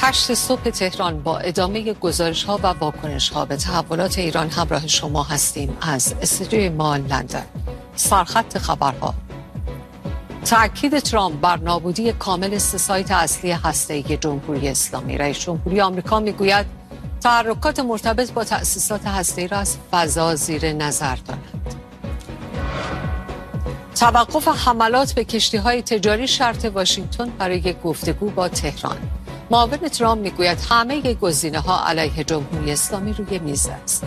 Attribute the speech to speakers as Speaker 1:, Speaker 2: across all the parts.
Speaker 1: 8 صبح تهران با ادامه گزارش‌ها و واکنش‌ها به تحولات ایران همراه شما هستیم از استودیوی ما لندن. سرخط خبرها: تأکید ترامپ بر نابودی کامل 3 سایت اصلی هسته‌ای جمهوری اسلامی. رئیس جمهوری آمریکا میگوید تحرکات مرتبط با تأسیسات هسته‌ای را از فضا زیر نظر دارد. توقف حملات به کشتی‌های تجاری شرط واشنگتن برای گفتگو با تهران. معاون ترامپ میگوید همه گزینه‌ها علیه جمهوری اسلامی روی میز است.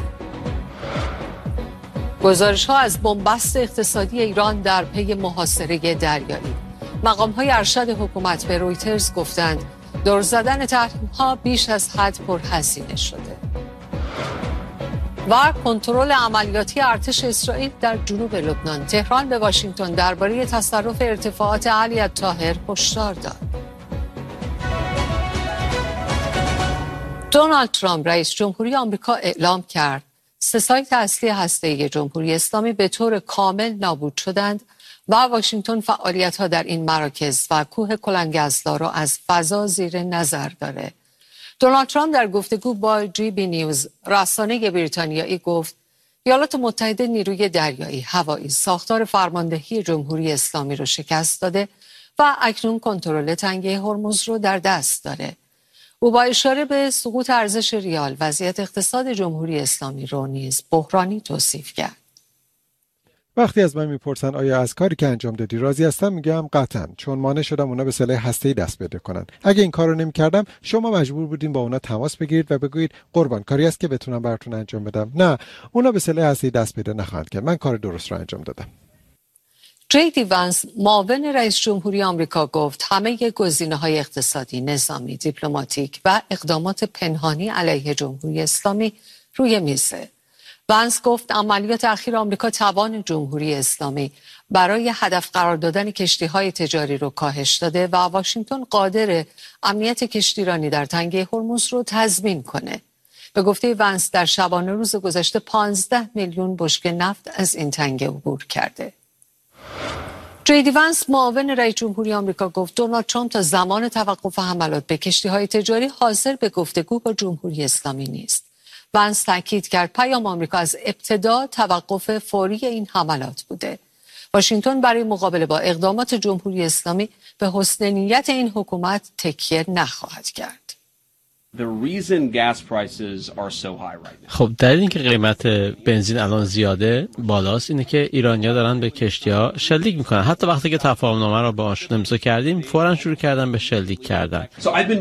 Speaker 1: گزارش‌ها از بنبست اقتصادی ایران در پی محاصره دریایی. مقام‌های ارشد حکومت به رویترز گفتند دور زدن تحریم‌ها بیش از حد پرهزینه شده. و کنترل عملیاتی ارتش اسرائیل در جنوب لبنان. تهران به واشنگتن درباره تصرف ارتفاعات علی الطاهر هشدار داد. دونالد ترامپ رئیس جمهوری آمریکا اعلام کرد 3 سایت اصلی هسته‌ای جمهوری اسلامی به طور کامل نابود شدند و واشنگتن فعالیت‌ها در این مراکز و کوه کلنگ‌ازلا را از فضا زیر نظر داره. دونالد ترامپ در گفتگو با GB نیوز رسانه بریتانیایی گفت ایالات متحده نیروی دریایی، هوایی، ساختار فرماندهی جمهوری اسلامی رو شکست داده و اکنون کنترل تنگه هرمز رو در دست داره. او با اشاره به سقوط ارزش ریال وضعیت اقتصاد جمهوری اسلامی رو نیز بحرانی توصیف کرد.
Speaker 2: وقتی از من میپرسن آیا از کاری که انجام دادی راضی هستم، میگم قطعاً، چون مانع شدم اونا به سلاح هسته‌ای دست پیدا کنن. اگه این کارو نمی‌کردم شما مجبور بودین با اونا تماس بگیرید و بگویید قربان کاری است که بتونم براتون انجام بدم. نه، اونا به سلاح هسته‌ای دست پیدا نخواهند کرد. من کار درست رو انجام دادم.
Speaker 1: JD وانس معاون رئیس جمهوری آمریکا گفت همه گزینه‌های اقتصادی، نظامی، دیپلماتیک و اقدامات پنهانی علیه جمهوری اسلامی روی میزه. وانس گفت عملیات اخیر آمریکا توان جمهوری اسلامی برای هدف قرار دادن کشتی‌های تجاری رو کاهش داده و واشنگتن قادر امنیت کشتیرانی در تنگه هرمز رو تضمین کنه. به گفته وانس در شبانه روز گذشته 15 میلیون بشکه نفت از این تنگه عبور کرده. JD وانس معاون رئیس جمهوری آمریکا گفت دونالد ترامپ تا زمان توقف حملات به کشتی‌های تجاری حاضر به گفتگو با جمهوری اسلامی نیست. وانس تاکید کرد پیام آمریکا از ابتدا توقف فوری این حملات بوده. واشنگتن برای مقابله با اقدامات جمهوری اسلامی به حسن نیت این حکومت تکیه نخواهد کرد.
Speaker 3: خب دلیل اینکه قیمت بنزین الان زیاده بالاست اینه که ایرانی‌ها دارن به کشتی‌ها شلیک میکنن. حتی وقتی که تفاهم‌نامه رو باهاشون امضا کردیم فوراً شروع کردن به شلیک کردن.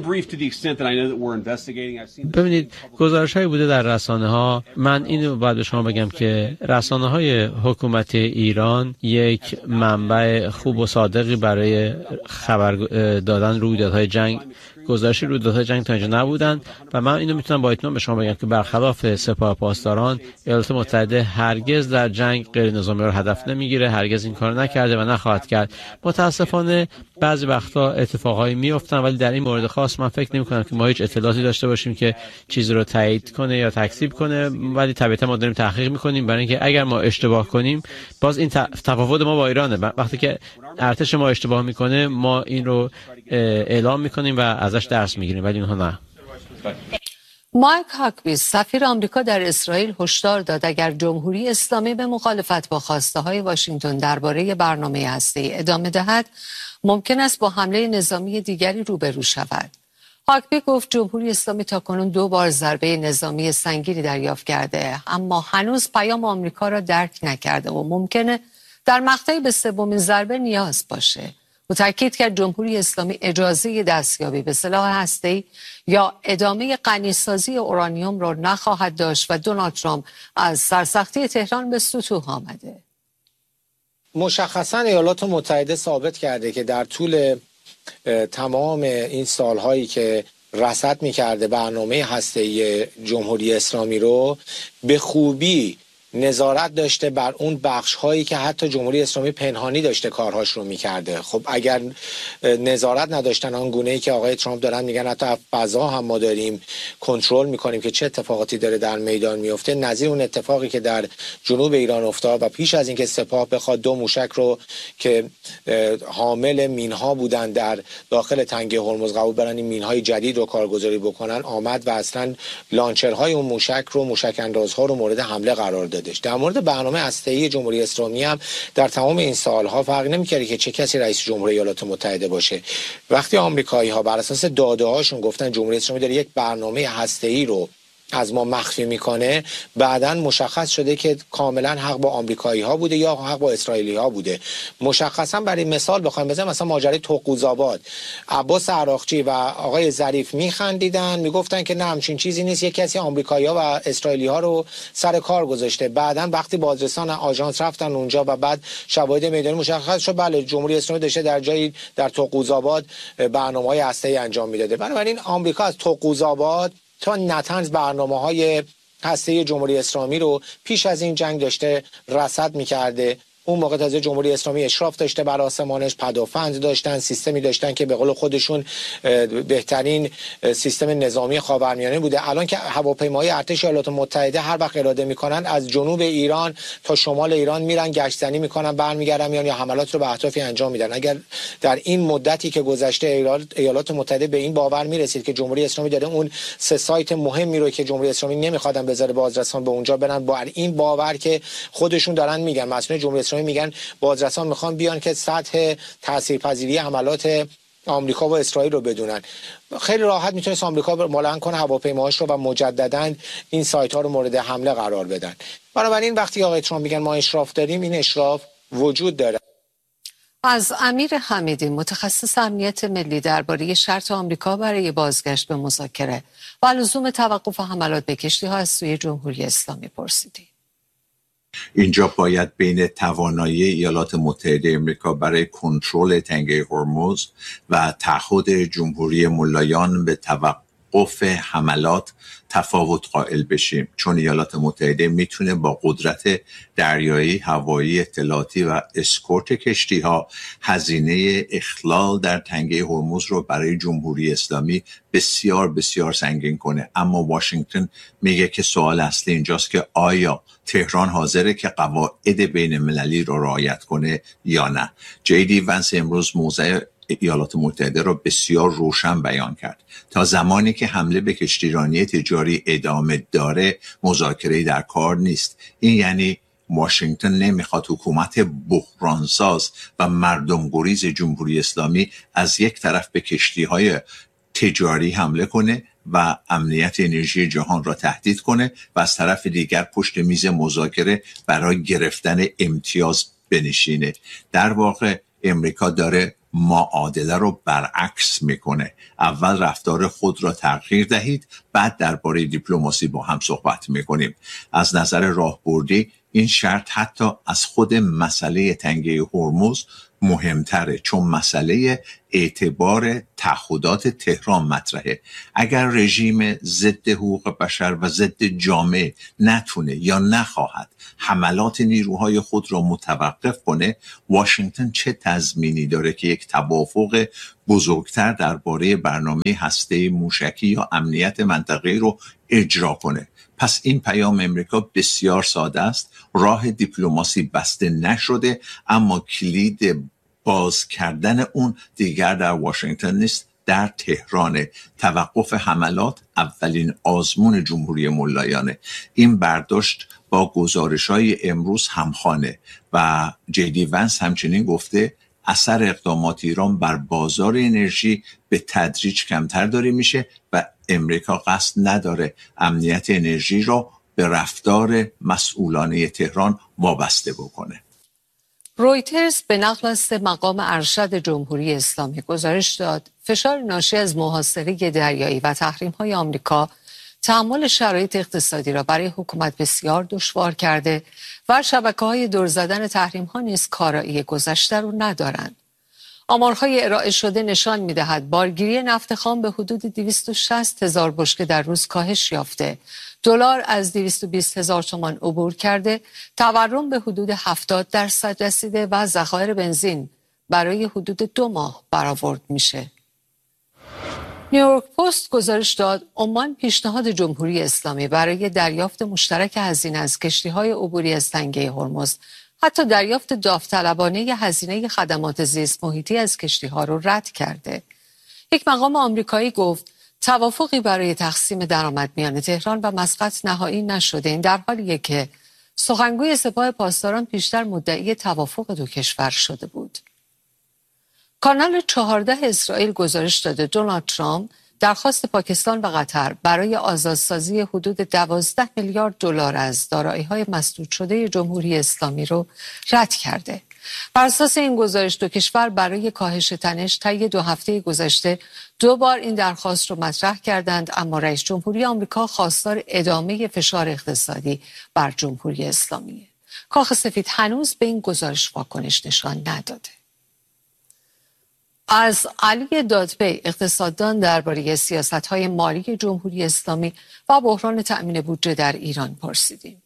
Speaker 3: ببینید گزارش‌هایی بوده در رسانه‌ها. من اینو باید به شما بگم که رسانه‌های حکومتی ایران یک منبع خوب و صادقی برای خبر دادن رویدادهای جنگ، گزارش رویدادهای جنگ تا اینجا نبودن و من اینو میتونم با اطمینان به شما بگم که برخلاف سپاه پاسداران ایالات متحده هرگز در جنگ غیر نظامی رو هدف نمیگیره، هرگز این کارو نکرده و نخواهد کرد. متاسفانه بعضی وقتا اتفاقایی میافتن ولی در این مورد خاص من فکر نمی‌کنم که ما هیچ اطلاعاتی داشته باشیم که چیزی رو تایید کنه یا تکذیب کنه، ولی طبیعتا ما داریم تحقیق می‌کنیم برای اینکه اگر ما اشتباه کنیم باز این تفاوت ما با ایرانه. وقتی که ارتش ما اشتباه میکنه ما این رو اعلام میکنیم و ازش درس میگیریم ولی اونها نه.
Speaker 1: مایک هاکبی سفیر آمریکا در اسرائیل هشدار داد اگر جمهوری اسلامی به مخالفت با خواسته‌های واشنگتن درباره برنامه هسته‌ای ادامه دهد ممکن است با حمله نظامی دیگری روبرو شود. هاکبی گفت جمهوری اسلامی تاکنون 2 بار ضربه نظامی سنگینی دریافت کرده اما هنوز پیام آمریکا را درک نکرده و ممکنه در مقطعی به 3مین ضربه نیاز باشه. او تاکید کرد جمهوری اسلامی اجازه دستیابی به سلاح هسته‌ای یا ادامه غنیسازی اورانیوم را نخواهد داشت و دونالد ترامپ از سرسختی تهران به سطوح آمده.
Speaker 4: مشخصاً ایالات متحده ثابت کرده که در طول تمام این سالهایی که رصد می‌کرده برنامه هسته‌ای جمهوری اسلامی رو به خوبی نظارت داشته بر اون بخش هایی که حتی جمهوری اسلامی پنهانی داشته کارهاش رو میکرده. خب اگر نظارت نداشتن آن گونه‌ای که آقای ترامپ دارن میگن حتی فضا هم ما داریم کنترل میکنیم که چه اتفاقاتی داره در میدان میفته، نظیر اون اتفاقی که در جنوب ایران افتاد و پیش از اینکه سپاه بخواد 2 موشک رو که حامل مینها بودن در داخل تنگه هرمز قبول برن این مینهای جدید رو کارگزاری بکنن، آمد و اصلا لانچرهای اون موشک رو، موشک اندازها رو مورد حمله قرار دادش. در مورد برنامه هسته‌ای جمهوری اسلامی هم در تمام این سالها فرق نمی‌کرد که چه کسی رئیس جمهور ایالات متحده باشه. وقتی آمریکایی‌ها بر اساس داده‌هاشون گفتن جمهوری اسلامی داره یک برنامه هسته‌ای رو از ما مخفی میکنه، بعداً مشخص شده که کاملا حق با آمریکایی ها بوده یا حق با اسرائیلی ها بوده. مشخصا برای مثال بخوایم بزنیم، مثلا ماجرای توقوزآباد، عباس عراقچی و آقای ظریف میخندیدن میگفتن که نه همچین چیزی نیست، یک کسی آمریکایی ها و اسرائیلی ها رو سر کار گذاشته. بعداً وقتی بازرسان آژانس رفتن اونجا و بعد شواهد میدانی مشخص شد بله جمهوری اسلامی داشته در جایی در توقوزآباد برنامه‌های هسته‌ای انجام میداده. بنابراین آمریکا از توقوزآباد تا نتنز برنامه‌های هسته‌ای جمهوری اسلامی رو پیش از این جنگ داشته رصد می‌کرده. اون موقع تازه جمهوری اسلامی اشراف داشته بر آسمانش، پدافند داشتن، سیستمی داشتن که به قول خودشون بهترین سیستم نظامی خاورمیانه بوده. الان که هواپیماهای ارتش ایالات متحده هر وقت اراده میکنن از جنوب ایران تا شمال ایران میرن گشتزنی میکنن برمیگردن میان یا حملات رو به اهدافی انجام میدن. اگر در این مدتی که گذشته ایالات متحده به این باور میرسید که جمهوری اسلامی داره اون 3 سایت مهمی رو که جمهوری اسلامی نمیخوادن بذاره بازرسان به اونجا برن، با این باور که خودشون دارن میگن مسئول جمهوری اسلامی میگن بازرسان میخوان بیان که سطح تاثیرپذیری حملات آمریکا و اسرائیل رو بدونن، خیلی راحت میتونه آمریکا ملحن کنه هواپیماهاش رو و مجددا این سایت ها رو مورد حمله قرار بدن. بنابراین وقتی آقای ترامپ میگن ما اشراف داریم، این اشراف وجود داره.
Speaker 1: از امیر حمیدی متخصص امنیت ملی درباره شرط آمریکا برای بازگشت به مذاکره و لزوم توقف حملات به کشتی‌ها از سوی جمهوری اسلامی پرسیدیم.
Speaker 5: اینجا باید بین توانایی ایالات متحده آمریکا برای کنترل تنگه هرمز و تعهد جمهوری ملایان به توقف حملات تفاوت قائل بشیم، چون ایالات متحده میتونه با قدرت دریایی، هوایی، اطلاعاتی و اسکورت کشتی ها هزینه اخلال در تنگه هرمز رو برای جمهوری اسلامی بسیار بسیار سنگین کنه. اما واشنگتن میگه که سوال اصلی اینجاست که آیا تهران حاضره که قواعد بین المللی رو رعایت کنه یا نه. JD Vance امروز موضع ایالات متحده را بسیار روشن بیان کرد. تا زمانی که حمله به کشتیرانی تجاری ادامه داره مذاکره‌ای در کار نیست. این یعنی واشنگتن نمیخواد حکومت بحرانساز و مردم گریز جمهوری اسلامی از یک طرف به کشتی‌های تجاری حمله کنه و امنیت انرژی جهان را تهدید کنه و از طرف دیگر پشت میز مذاکره برای گرفتن امتیاز بنشینه. در واقع امریکا داره معادله رو برعکس میکنه. اول رفتار خود را تغییر دهید، بعد درباره دیپلماسی با هم صحبت میکنیم. از نظر راهبردی این شرط حتی از خود مسئله تنگه هرمز مهمتره، چون مسئله اعتبار تعهدات تهران مطرحه. اگر رژیم ضد حقوق بشر و ضد جامعه نتونه یا نخواهد حملات نیروهای خود را متوقف کنه، واشنگتن چه تضمینی داره که یک توافق بزرگتر درباره برنامه هسته موشکی یا امنیت منطقه‌ای رو اجرا کنه؟ پس این پیام امریکا بسیار ساده است. راه دیپلماسی بسته نشده، اما کلید باز کردن اون دیگر در واشنگتن نیست، در تهران. توقف حملات اولین آزمون جمهوری ملایانه. این برداشت با گزارش‌های امروز همخوانه و JD Vance همچنین گفته اثر اقدامات ایران بر بازار انرژی به تدریج کمتر داره میشه و امریکا قصد نداره امنیت انرژی را به رفتار مسئولانه تهران وابسته بکنه.
Speaker 1: رویترز به نقل از مقام ارشد جمهوری اسلامی گزارش داد فشار ناشی از محاصره دریایی و تحریم‌های آمریکا تحمل شرایط اقتصادی را برای حکومت بسیار دشوار کرده و شبکه‌های دور زدن تحریم‌ها نیز کارایی گذشته رو ندارند. آمارهای ارائه شده نشان می‌دهد بارگیری نفت خام به حدود 260,000 بشکه در روز کاهش یافته. دلار از 220,000 تومان عبور کرده، تورم به حدود 70% رسیده و ذخایر بنزین برای حدود 2 ماه برآورد میشه. نیویورک پست گزارش داد عمان پیشنهاد جمهوری اسلامی برای دریافت مشترک هزینه از کشتی‌های عبوری از تنگه هرمز، حتی دریافت داوطلبانه هزینه خدمات زیست محیطی از کشتی‌ها را رد کرده. یک مقام آمریکایی گفت توافقی برای تقسیم درآمد میان تهران و مسقط نهایی نشده. این در حالیه که سخنگوی سپاه پاسداران پیشتر مدعی توافق دو کشور شده بود. کانال 14 اسرائیل گزارش داده دونالد ترامپ درخواست پاکستان و قطر برای آزادسازی حدود 12 میلیارد دلار از دارایی‌های مسدود شده جمهوری اسلامی رو رد کرده. بر اساس این گزارش دو کشور برای کاهش تنش طی 2 هفته گذشته 2 بار این درخواست رو مطرح کردند، اما رئیس جمهوری آمریکا خواستار ادامه فشار اقتصادی بر جمهوری اسلامیه. کاخ سفید هنوز به این گزارش واکنش نشان نداده. از علی دادپی اقتصاددان درباره سیاست‌های مالی جمهوری اسلامی و بحران تأمین بودجه در ایران پرسیدیم.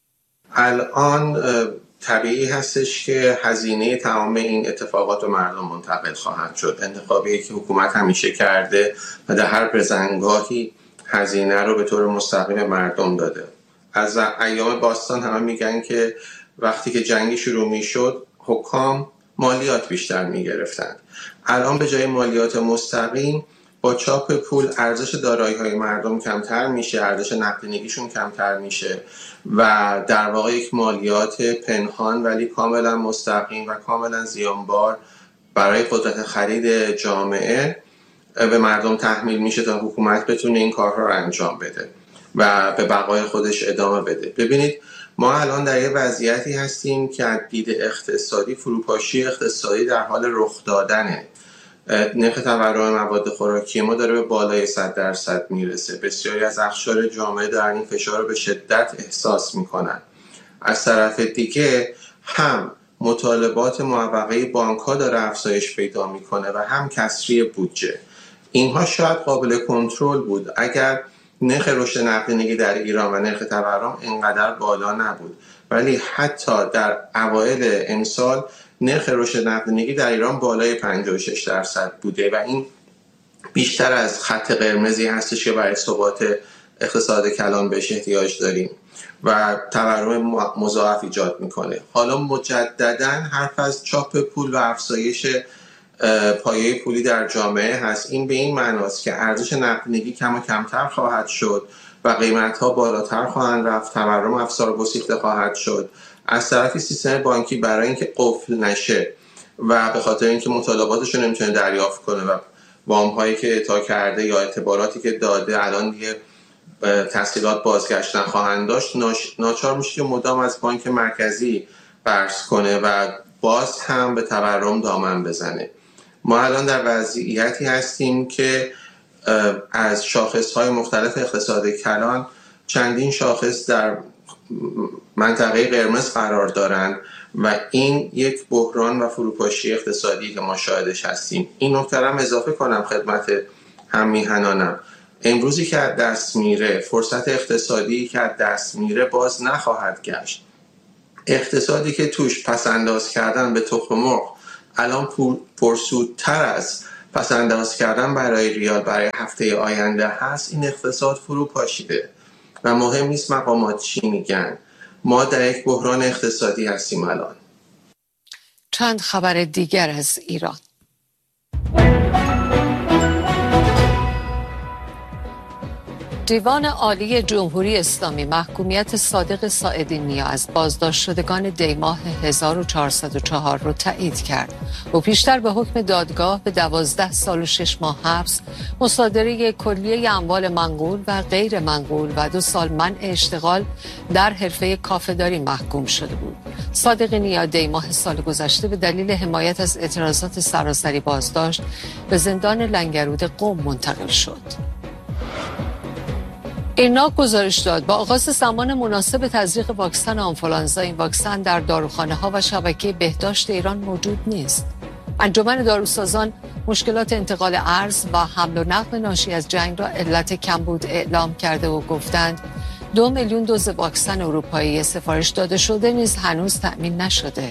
Speaker 6: الان طبیعی هستش که هزینه تمام این اتفاقات به مردم منتقل خواهد شد. انتخابی که حکومت همیشه کرده و در هر بزنگاهی هزینه رو به طور مستقیم مردم داده. از ایام باستان همه میگن که وقتی که جنگی شروع میشد حکام مالیات بیشتر میگرفتند. الان به جای مالیات مستقیم با چاپ پول ارزش دارایی‌های مردم کمتر میشه، ارزش نقدینگیشون کمتر میشه و در واقع یک مالیات پنهان ولی کاملا مستقیم و کاملا زیانبار برای قدرت خرید جامعه به مردم تحمیل میشه تا حکومت بتونه این کارها رو انجام بده و به بقای خودش ادامه بده. ببینید ما الان در یه وضعیتی هستیم که از دید اقتصادی فروپاشی اقتصادی در حال رخ دادنه. نرخ تورم مواد خوراکی ما داره به بالای 100% میرسه. بسیاری از اقشار جامعه در این فشار رو به شدت احساس میکنن. از طرف دیگه هم مطالبات معوقه بانک‌ها داره افزایش پیدا میکنه و هم کسری بودجه. اینها شاید قابل کنترل بود اگر نرخ رشد نقدینگی در ایران و نرخ تورم اینقدر بالا نبود، ولی حتی در اوایل امسال نرخ رشد نقدینگی در ایران بالای 56% بوده و این بیشتر از خط قرمزی هستش که برای ثبات اقتصاد کلان بهش احتیاج داریم و تورم مضاعف ایجاد میکنه. حالا مجددا حرف از چاپ پول و افزایش پایه پولی در جامعه هست. این به این معناست که ارزش نقدینگی کم و کمتر خواهد شد و قیمت‌ها بالاتر خواهند رفت، تورم افزار گسیخته خواهد شد. از طرفی سیستم بانکی برای اینکه قفل نشه و به خاطر اینکه مطالباتش رو نمیتونه دریافت کنه و وام‌هایی که اعطا کرده یا اعتباراتی که داده الان دیگه تسهیلات بازگشت نخواهند داشت، ناچار میشه که مدام از بانک مرکزی قرض کنه و باز هم به تورم دامن بزنه. ما الان در وضعیتی هستیم که از شاخص‌های مختلف اقتصاد کلان چندین شاخص در منطقه قرمز قرار دارند و این یک بحران و فروپاشی اقتصادی که ما شاهدش هستیم. این نکته هم اضافه کنم خدمت هم میهنانم. امروزی که از دست میره، فرصت اقتصادی که از دست میره باز نخواهد گشت. اقتصادی که توش پسنداز کردن به تخم مرغ الان پرسودتر از پسنداز کردن برای ریال برای هفته آینده هست، این اقتصاد فرو پاشیده و مهم نیست مقامات چی میگن. ما در یک بحران اقتصادی هستیم الان.
Speaker 1: چند خبر دیگر از ایران. دیوان عالی جمهوری اسلامی محکومیت صادق ساعدی از بازداشت شدگان دیماه 1404 رو تایید کرد. او پیشتر به حکم دادگاه به 12 سال و 6 ماه حبس، مصادره کلیه اموال منقول و غیر منقول و 2 سال منع اشتغال در حرفه کافه‌داری محکوم شده بود. صادق نیا دیماه سال گذشته به دلیل حمایت از اعتراضات سراسری بازداشت به زندان لنگرود قم منتقل شد. ایرنا گزارش داد با آغاز زمان مناسب تزریق واکسن آنفولانزا، این واکسن در داروخانه‌ها و شبکه بهداشت ایران موجود نیست. انجمن داروسازان مشکلات انتقال ارز و حمل و نقل ناشی از جنگ را علت کمبود اعلام کرده و گفتند 2 میلیون دوز واکسن اروپایی سفارش داده شده نیز هنوز تأمین نشده.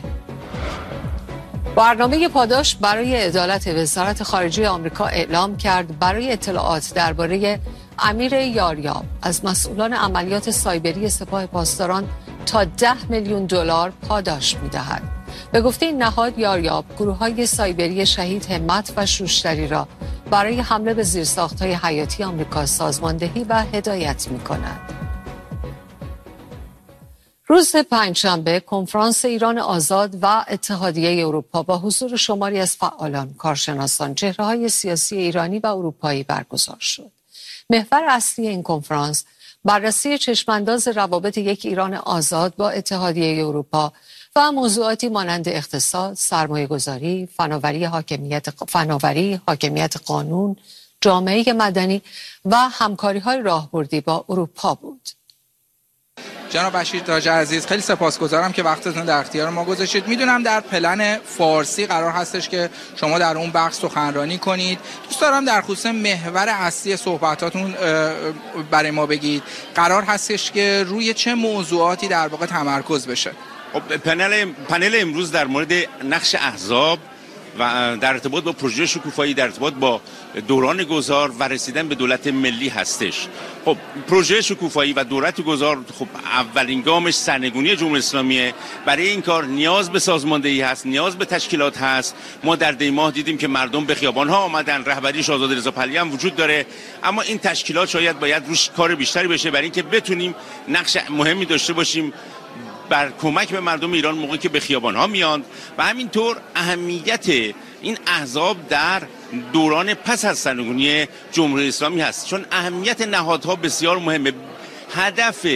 Speaker 1: برنامه پاداش برای عدالت وزارت خارجه آمریکا اعلام کرد برای اطلاعات درباره امیر یاریاب از مسئولان عملیات سایبری سپاه پاسداران تا 10 میلیون دلار پاداش می‌دهد. به گفته این نهاد یاریاب گروه‌های سایبری شهید همت و شوشتری را برای حمله به زیرساخت‌های حیاتی آمریکا سازماندهی و هدایت می‌کند. روز پنجشنبه کنفرانس ایران آزاد و اتحادیه اروپا با حضور شماری از فعالان، کارشناسان، چهره‌های سیاسی ایرانی و اروپایی برگزار شد. محور اصلی این کنفرانس بررسی چشمانداز روابط یک ایران آزاد با اتحادیه اروپا و موضوعاتی مانند اقتصاد، سرمایه‌گذاری، فناوری، حاکمیت قانون، جامعه مدنی و همکاری‌های راهبردی با اروپا بود.
Speaker 7: جناب بشیر تاج عزیز، خیلی سپاسگزارم که وقتتون در اختیار ما گذاشتید. میدونم در پلن فارسی قرار هستش که شما در اون بخش سخنرانی کنید. دوست دارم در خصوص محور اصلی صحبتاتون برای ما بگید. قرار هستش که روی چه موضوعاتی در واقع تمرکز بشه؟
Speaker 8: پنل امروز در مورد نقش احزاب و در ارتباط با پروژه شکوفایی، در ارتباط با دوران گذار و رسیدن به دولت ملی هستش. خب پروژه شکوفایی و دولت گذار، خب اولین گامش سرنگونی جمهوری اسلامیه. برای این کار نیاز به سازماندهی هست، نیاز به تشکیلات هست. ما در دی ماه دیدیم که مردم به خیابان ها آمدن، رهبری شاهزاده رضا پهلوی هم وجود داره، اما این تشکیلات شاید باید روش کار بیشتری بشه برای اینکه بتونیم نقش مهمی داشته باشیم بر کمک به مردم ایران موقعی که به خیابان ها میاند. و همینطور اهمیت این احزاب در دوران پس از سرنگونی جمهوری اسلامی هست، چون اهمیت نهادها بسیار مهمه. هدف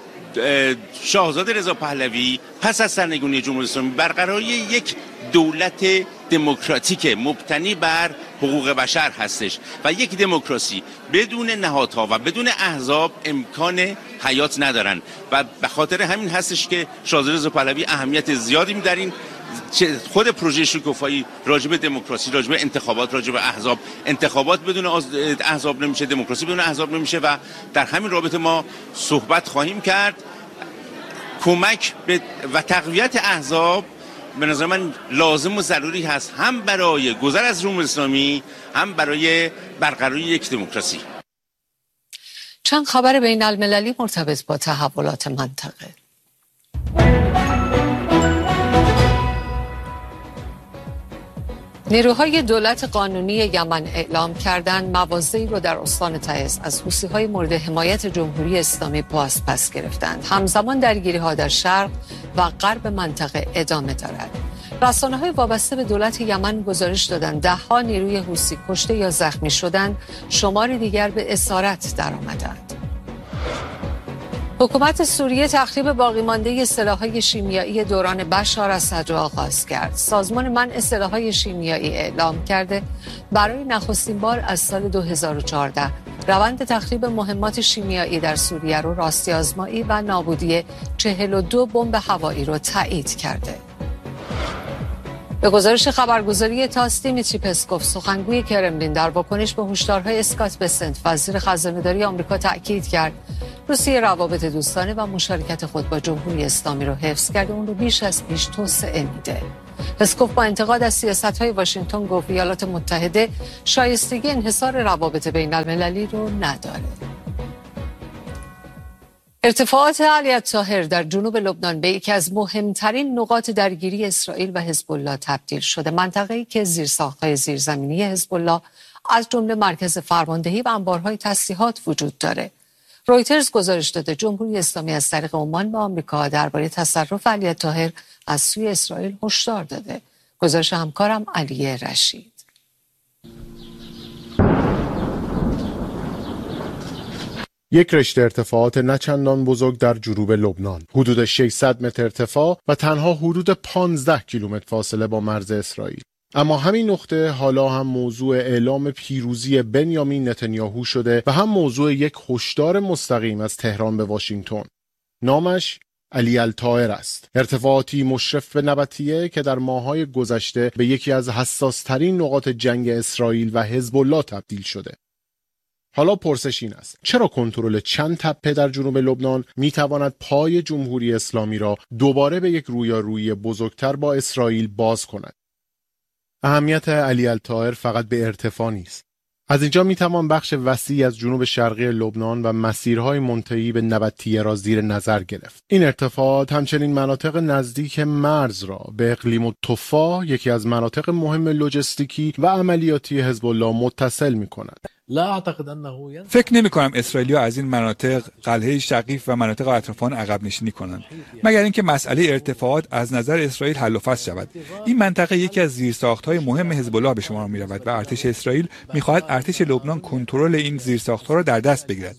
Speaker 8: شاهزاده رضا پهلوی پس از سرنگونی جمهوری اسلامی برقراری یک دولت دموکراتیک مبتنی بر حقوق بشر هستش و یک دموکراسی بدون نهادها و بدون احزاب امکان حیات ندارن و به خاطر همین هستش که شاهزاده رضا پهلوی اهمیت زیادی می‌دارین. خود پروژه شکوفایی راجع به دموکراسی، راجع به انتخابات، راجع به احزاب، انتخابات بدون احزاب نمیشه، دموکراسی بدون احزاب نمیشه و در همین رابطه ما صحبت خواهیم کرد. کمک و تقویت احزاب به نظر من لازم و ضروری هست، هم برای گذر از جمهوری اسلامی، هم برای برقراری یک دموکراسی.
Speaker 1: چند خبر بین المللی مرتبط با تحولات منطقه. نیروهای دولت قانونی یمن اعلام کردند مواضعی را در استان تعز از حوثی‌های مورد حمایت جمهوری اسلامی بازپس گرفتند. همزمان درگیری‌ها در شرق و غرب منطقه ادامه دارد. رسانه‌های وابسته به دولت یمن گزارش دادند 10 نیروی حوثی کشته یا زخمی شدند، شماری دیگر به اسارت درآمدند. حکومت سوریه تخریب باقیمانده سلاح‌های شیمیایی دوران بشار اسد را آغاز کرد. سازمان منع سلاح‌های شیمیایی اعلام کرده برای نخستین بار از سال 2014 روند تخریب مهمات شیمیایی در سوریه را راستی‌آزمایی و نابودی 42 بمب هوایی را تایید کرده. به گزارش خبرگزاری تاس دیمیتری پسکوف سخنگوی کرملین در واکنش به هشدارهای اسکات بسنت وزیر خزانه‌داری آمریکا تاکید کرد روسیه روابط دوستانه و مشارکت خود با جمهوری اسلامی را حفظ کرده، اون رو بیش از پیش توسعه میده. پسکوف با انتقاد از سیاست‌های واشنگتن گفت ایالات متحده شایستگی انحصار روابط بین المللی رو نداره. ارتفاعات علی الطاهر در جنوب لبنان به یکی از مهمترین نقاط درگیری اسرائیل و حزب الله تبدیل شده. منطقه‌ای که زیرساخت‌های زیرزمینی حزب الله از جمله مرکز فرماندهی و انبارهای تسلیحات وجود داره. رویترز گزارش داده جمهوری اسلامی از طریق عمان به آمریکا درباره تصرف علی الطاهر از سوی اسرائیل هشدار داده. گزارش همکارم علی رشید.
Speaker 9: یک رشته ارتفاعات نچندان بزرگ در جنوب لبنان، حدود 600 متر ارتفاع و تنها حدود 15 کیلومتر فاصله با مرز اسرائیل. اما همین نقطه حالا هم موضوع اعلام پیروزی بنیامین نتانیاهو شده و هم موضوع یک هشدار مستقیم از تهران به واشنگتن. نامش علی الطاهر است. ارتفاعاتی مشرف به نبطیه که در ماه‌های گذشته به یکی از حساس‌ترین نقاط جنگ اسرائیل و حزب الله تبدیل شده. حالا پرسش این است: چرا کنترل چند تپه در جنوب لبنان میتواند پای جمهوری اسلامی را دوباره به یک رویارویی بزرگتر با اسرائیل باز کند؟ اهمیت علی الطاهر فقط به ارتفاع نیست. از اینجا میتوان بخش وسیعی از جنوب شرقی لبنان و مسیرهای منتهی به نبطیه را زیر نظر گرفت. این ارتفاعات همچنین مناطق نزدیک مرز را به اقلیم الطفا، یکی از مناطق مهم لوجستیکی و عملیاتی حزب الله، متصل می‌کند.
Speaker 10: فکر نمی کنم اسرائیلی‌ها از این مناطق قلعه شقیف و مناطق اطرافان عقب نشینی کنند، مگر اینکه مسئله ارتفاعات از نظر اسرائیل حل و فصل شود. این منطقه یکی از زیرساخت‌های مهم حزب الله به شمار می‌رود و ارتش اسرائیل می‌خواهد ارتش لبنان کنترل این زیرساخت‌ها را در دست بگیرد.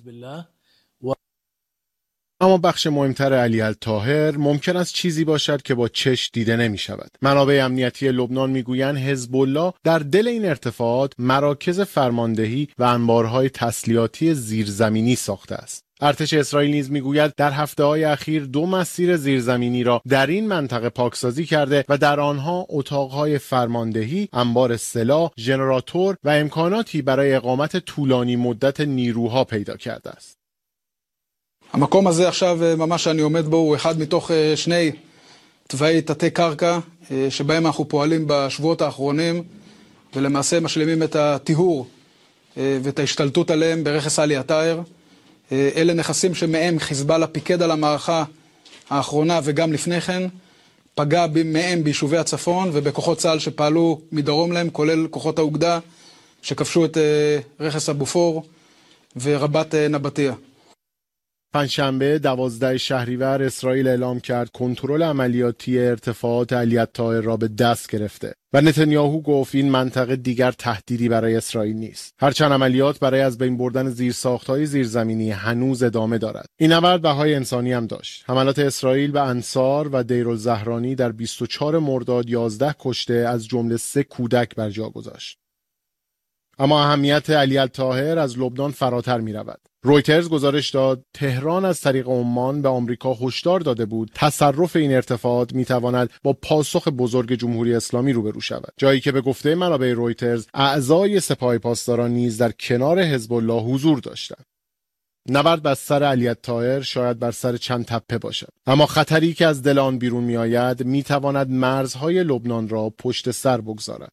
Speaker 9: اما بخش مهمتر علی الطاهر ممکن است چیزی باشد که با چشم دیده نمی شود. منابع امنیتی لبنان میگویند حزب الله در دل این ارتفاعات مراکز فرماندهی و انبارهای تسلیحاتی زیرزمینی ساخته است. ارتش اسرائیل نیز میگوید در هفته‌های اخیر 2 مسیر زیرزمینی را در این منطقه پاکسازی کرده و در آنها اتاقهای فرماندهی، انبار سلاح، ژنراتور و امکاناتی برای اقامت طولانی مدت نیروها پیدا کرده است.
Speaker 11: המקום הזה עכשיו ממש שאני עומד בו הוא אחד מתוך 2 תוואי תתי קרקע שבהם אנחנו פועלים בשבועות האחרונים ולמעשה משלימים את הטיהור ואת ההשתלטות עליהם ברכס עלי התאהר. אלה נכסים שמהם חיזבאללה פיקד על המערכה האחרונה וגם לפני כן פגע מהם ביישובי הצפון ובכוחות צה"ל שפעלו מדרום להם, כולל כוחות האוגדה שכבשו את רכס הבופור ורבת נבטיה.
Speaker 9: پنجشنبه 12 شهریور اسرائیل اعلام کرد کنترل عملیاتی ارتفاعات علی الطاهر را به دست گرفته و نتانیاهو گفت این منطقه دیگر تهدیدی برای اسرائیل نیست. هرچند عملیات برای از بین بردن زیرساخت‌های زیرزمینی هنوز ادامه دارد. این نبرد بهای انسانی هم داشت. حملات اسرائیل به انصار و دیرالزهرانی در 24 مرداد 11 کشته از جمله 3 کودک بر جا گذاشت. اما اهمیت علی الطاهر از لبنان فراتر می رود. رویترز گزارش داد تهران از طریق عمان به آمریکا هشدار داده بود تصرف این ارتفاعات می تواند با پاسخ بزرگ جمهوری اسلامی روبرو شود، جایی که به گفته منابع رویترز اعضای سپاه پاسداران نیز در کنار حزب الله حضور داشتند. نبرد بر سر علی الطاهر شاید بر سر چند تپه باشد، اما خطری که از دل آن بیرون می آید می تواند مرزهای لبنان را پشت سر بگذارد.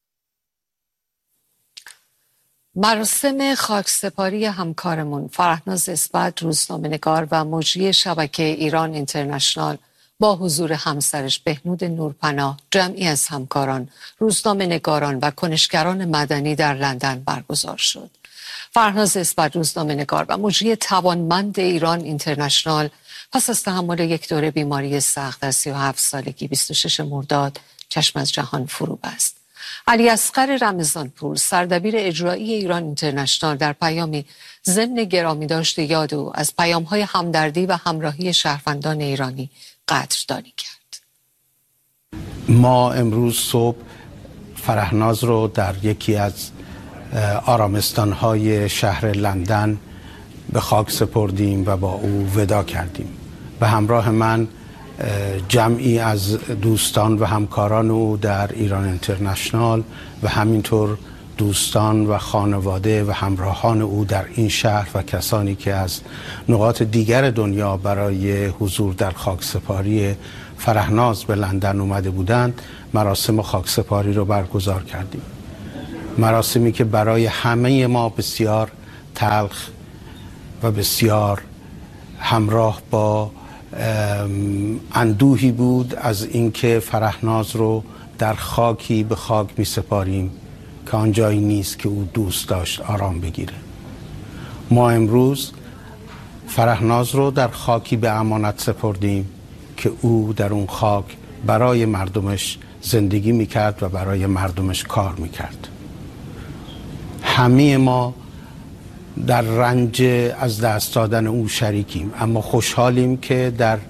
Speaker 1: مراسم خاکسپاری همکارمون فرهناز اسبد، روزنامه‌نگار و مجری شبکه ایران اینترنشنال با حضور همسرش بهنود نورپناه، جمعی از همکاران، روزنامه‌نگاران و کنشگران مدنی در لندن برگزار شد. فرهناز اسبد، روزنامه‌نگار و مجری توانمند ایران اینترنشنال، پس از تحمل یک دوره بیماری سخت در 37 سالگی 26 مرداد چشم از جهان فرو بست. علی اصغر رمضانپور، سردبیر اجرایی ایران اینترنشنال، در پیامی ضمن گرامیداشت یاد او از پیام‌های همدردی و همراهی شهروندان ایرانی قدردانی کرد.
Speaker 12: ما امروز صبح فرهناز رو در یکی از آرامستان‌های شهر لندن به خاک سپردیم و با او وداع کردیم. به همراه من جمعی از دوستان و همکاران او در ایران اینترنشنال و همینطور دوستان و خانواده و همراهان او در این شهر و کسانی که از نقاط دیگر دنیا برای حضور در خاکسپاری فرهناز به لندن اومده بودند، مراسم خاکسپاری رو برگزار کردیم. مراسمی که برای همه ما بسیار تلخ و بسیار همراه با اندوهی بود از اینکه فرهناز رو در خاکی به خاک می سپاریم که آن جایی نیست که او دوست داشت آرام بگیره. ما امروز فرهناز رو در خاکی به امانت سپردیم که او در اون خاک برای مردمش زندگی می کرد و برای مردمش کار می کرد. همه ما در رنج از دست دادن او شریکیم، اما خوشحالیم که در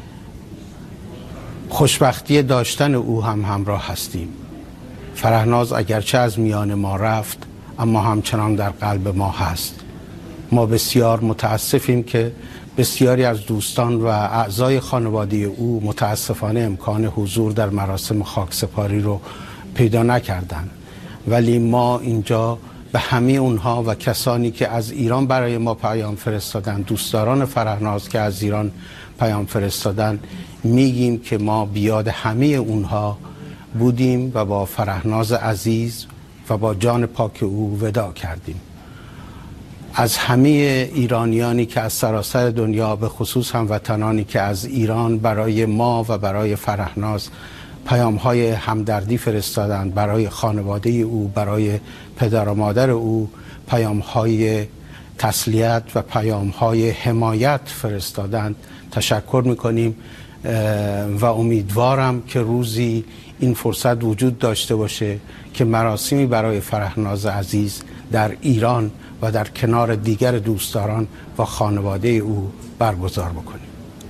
Speaker 12: خوشبختی داشتن او هم همراه هستیم. فرهناز اگرچه از میان ما رفت، اما همچنان در قلب ما هست. ما بسیار متاسفیم که بسیاری از دوستان و اعضای خانواده او متاسفانه امکان حضور در مراسم خاکسپاری رو پیدا نکردند، ولی ما اینجا به همه اونها و کسانی که از ایران برای ما پیام فرستادن، دوستداران فرهناز که از ایران پیام فرستادن، میگیم که ما بیاد همه اونها بودیم و با فرهناز عزیز و با جان پاک او وداع کردیم. از همه ایرانیانی که از سراسر دنیا، به خصوص هموطنانی که از ایران برای ما و برای فرهناز پیام‌های همدردی فرستادند، برای خانواده او، برای پدر و مادر او پیام‌های تسلیت و پیام‌های حمایت فرستادند، تشکر می‌کنیم و امیدوارم که روزی این فرصت وجود داشته باشه که مراسمی برای فرهناز عزیز در ایران و در کنار دیگر دوستداران و خانواده او برگزار بکنیم.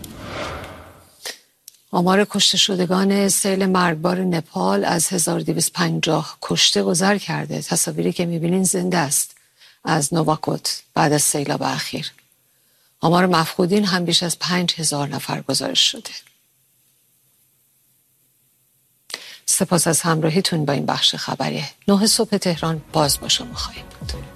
Speaker 1: آمار کشته شدگان سیل مرگبار نپال از 1250 کشته گذر کرده. تصاویری که میبینین زنده است از نواکوت بعد از سیلاب اخیر. آمار مفقودین هم بیش از 5000 نفر گزارش شده. سپاس از همراهیتون با این بخش خبری. 9 صبح تهران باز با شما خواهیم بود.